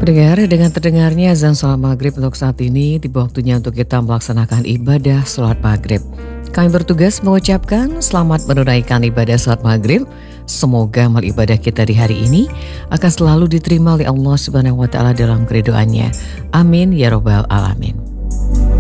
Pendengar, dengan terdengarnya azan sholat maghrib untuk saat ini, tiba waktunya untuk kita melaksanakan ibadah sholat maghrib. Kami bertugas mengucapkan selamat menunaikan ibadah sholat maghrib. Semoga amal ibadah kita di hari ini akan selalu diterima oleh Allah Subhanahu wa Ta'ala dalam keridoannya. Amin ya Rabbal Alamin.